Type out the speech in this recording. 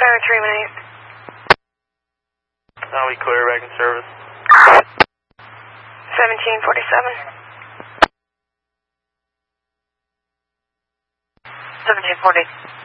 Tower 318. Now we clear back in service. 1747. 1740.